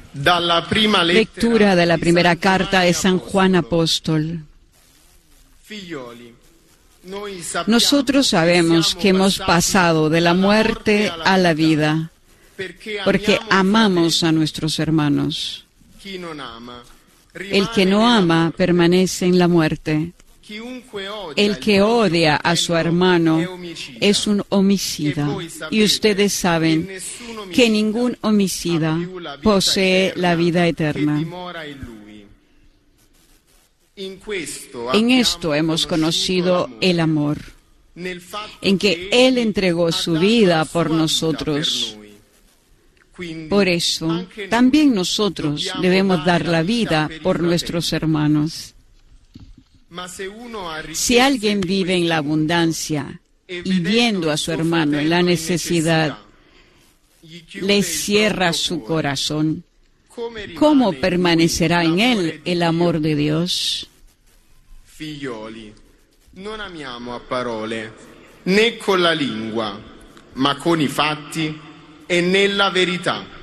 Lectura de la primera carta de San Juan Apóstol. Nosotros sabemos que hemos pasado de la muerte a la vida, porque amamos a nuestros hermanos. El que no ama permanece en la muerte. El que odia a su hermano es un homicida, y ustedes saben que ningún homicida posee la vida eterna. En esto hemos conocido el amor, en que Él entregó su vida por nosotros. Por eso, también nosotros debemos dar la vida por nuestros hermanos. Si alguien vive en la abundancia y viendo a su hermano en la necesidad, le cierra su corazón, ¿cómo permanecerá en él el amor de Dios? Figlioli, non amiamo a parole, né con la lingua, ma con i fatti e nella verità.